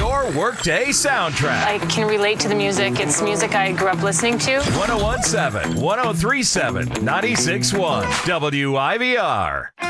Your workday soundtrack. I can relate to the music. It's music I grew up listening to. 1017, 1037, 961, WIVR.